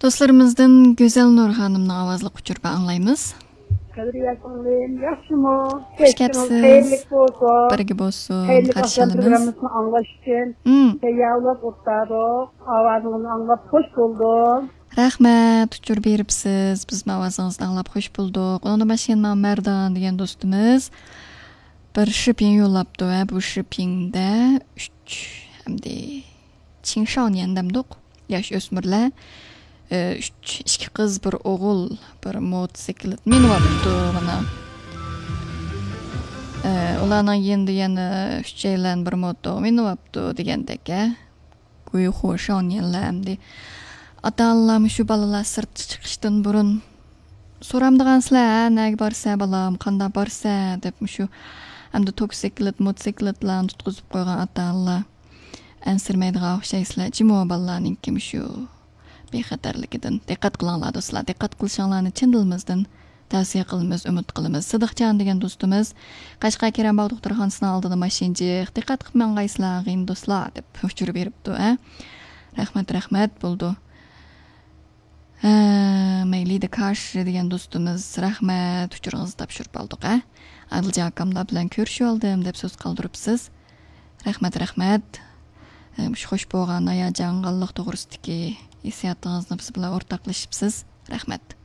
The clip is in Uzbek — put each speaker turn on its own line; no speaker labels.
Dostlarımızdan Güzel Nur Hanım'ın avazlık uçurba anlayımız.
Kadriye Hanım, yaxşımı?
Hoş geldiniz.
Hayırlı olsun.
Birgi olsun.
Hayırlı
Karşılığınız.
programımızı anlaştın. Yavlab otladık. Avazını anlap hoş buldum.
Rahmet, uçur beripsiz. Biz avazınızı anlap hoş bulduk. Onu başlayan Merdan degan dostumuz bir shipping yollaptı ve bu shippingde 3 hem de Çinşanyen demdik. Yaş ösmürler. 2 kız bir oğul bir motosiklet minibaptı bana. Ularning yana 3 yildan bir moto minibaptı degandek. Kuy xo'shanyenlardi. Ata-onam shu balalar sirtga chiqishdan burun so'ramdigansizlar, nega borsa balam, qanday borsa deb shu hamda motosikletlarni tutqizib qo'ygan ata-onalar ansirmaydigan o'xshaysizlar. Jimo balalarning kim shu bexatarligidan diqqat qilinglar do'stlar. Diqqat qilishinglarni chin dilimizdan tavsiya qilamiz, umid qilamiz. Sidiqjon degan do'stimiz Qashqa Kerambog' doktorxonasining oldida mashinchi diqqat qilmangaysizlar, g'im do'stlar deb uchirib beribdi. Rahmat bo'ldi. Maylida Karsh degan do'stimiz rahmat uchuringizni topshirib oldik. Adiljon akamlar bilan ko'rishib oldim deb so'z qoldiribsiz. Rahmat. Shu xush bo'lgan hayajonliq to'g'risidagi hissiyotingizni biz bilan o'rtoqlashibsiz. Rahmat.